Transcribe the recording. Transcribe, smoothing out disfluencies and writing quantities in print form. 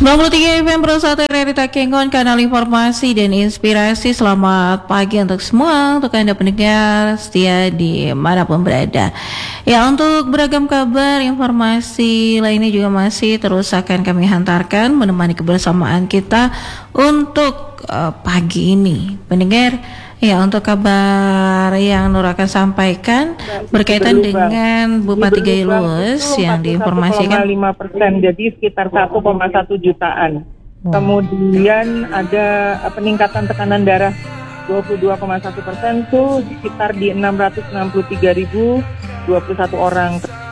93 FM Persatu RRI Takengon, kanal informasi dan inspirasi. Selamat pagi untuk semua, untuk Anda pendengar setia di manapun berada. Ya, untuk beragam kabar, informasi lainnya juga masih terus akan kami hantarkan menemani kebersamaan kita untuk pagi ini. Pendengar, ya, untuk kabar yang Nur akan sampaikan berkaitan dengan Bupati Galuhus yang diinformasikan 5%, jadi sekitar 1,1 jutaan. Kemudian ada peningkatan tekanan darah 22,1% itu sekitar di 663.021 orang.